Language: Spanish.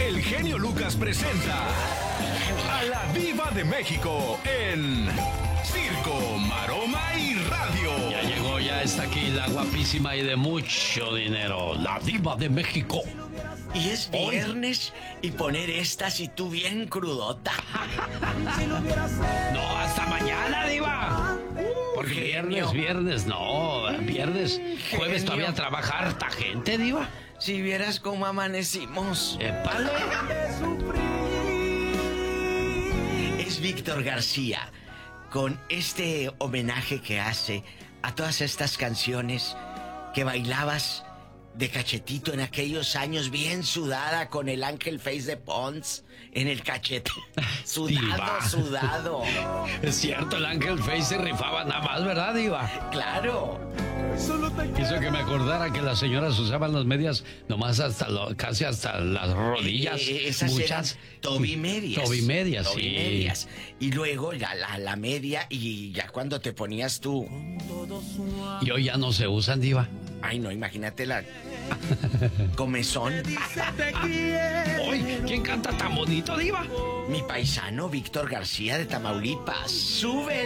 el genio Lucas presenta a la Diva de México en Circo, Maroma y Radio. Ya llegó, ya está aquí la guapísima y de mucho dinero, la Diva de México. Y es viernes y poner estas y tú bien crudota. No, hasta mañana, Diva. Porque viernes, jueves todavía trabaja harta gente, Diva. Si vieras cómo amanecimos. ¡Épale! Es Víctor García con este homenaje que hace a todas estas canciones que bailabas de cachetito en aquellos años, bien sudada con el Ángel Face de Pons en el cachete. Sudado. Es cierto, el Ángel Face se rifaba nada más, ¿verdad, Diva? Claro. Hizo que me acordara que las señoras usaban las medias nomás casi hasta las rodillas. Esas muchas eran tobimedias. Tobimedias. Y luego la media, y ya cuando te ponías tú. Y hoy ya no se usan, Diva. Ay, no, imagínate la comezón. Hoy, ¿quién canta tan bonito, Diva? Mi paisano Víctor García de Tamaulipas. Sube